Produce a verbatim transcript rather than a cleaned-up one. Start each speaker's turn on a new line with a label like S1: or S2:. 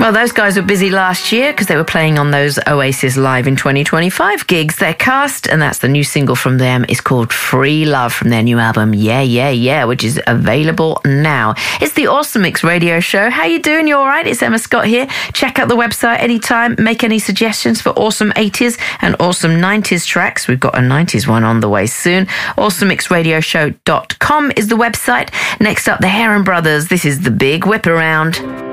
S1: Well, those guys were busy last year because they were playing on those Oasis Live in twenty twenty-five gigs. Their cast, and that's the new single from them, is called Free Love from their new album, Yeah, Yeah, Yeah, which is available now. It's the Awesome Mix Radio Show. How you doing? You all right? It's Emma Scott here. Check out the website anytime. Make any suggestions for awesome eighties and awesome nineties tracks. We've got a nineties one on the way soon. awesome mix radio show dot com is the website. Next up, the Heron Brothers. This is The Big Whip Around.